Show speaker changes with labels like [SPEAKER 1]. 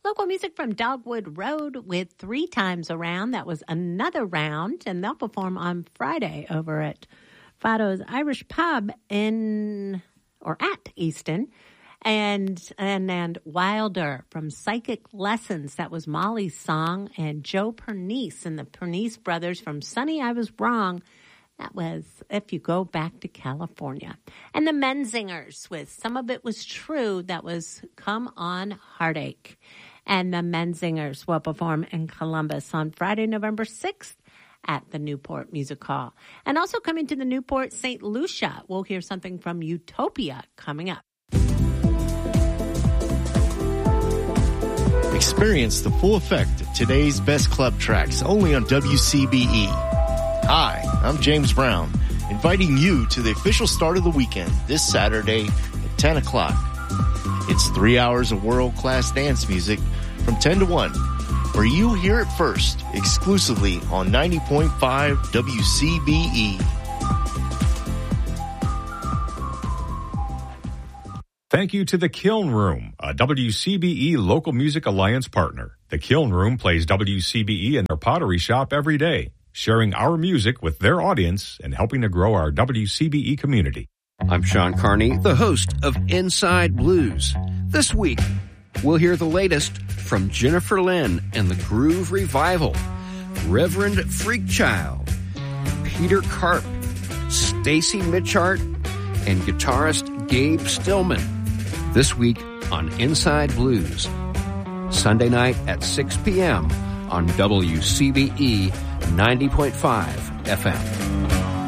[SPEAKER 1] Local music from Dogwood Road with 3 Times Around. That was Another Round, and they'll perform on Friday over at Fido's Irish Pub at Easton. And Wilder from Psychic Lessons. That was Molly's song. And Joe Pernice and the Pernice Brothers from Sonny I Was Wrong. That was If You Go Back to California. And the Menzingers with Some of It Was True. That was Come On Heartache. And the Menzingers will perform in Columbus on Friday, November 6th at the Newport Music Hall. And also coming to the Newport St. Lucia, we'll hear something from Utopia coming up.
[SPEAKER 2] Experience the full effect of today's best club tracks only on WCBE. Hi, I'm James Brown, inviting you to the official start of the weekend this Saturday at 10 o'clock. It's 3 hours of world-class dance music from 10 to 1, where you hear it first, exclusively on 90.5 WCBE.
[SPEAKER 3] Thank you to The Kiln Room, a WCBE Local Music Alliance partner. The Kiln Room plays WCBE in their pottery shop every day, sharing our music with their audience and helping to grow our WCBE community.
[SPEAKER 4] I'm Sean Carney, the host of Inside Blues. This week, we'll hear the latest from Jennifer Lynn and the Groove Revival, Reverend Freakchild, Peter Karp, Stacy Mitchart, and guitarist Gabe Stillman. This week on Inside Blues. Sunday night at 6 p.m. on WCBE 90.5 FM.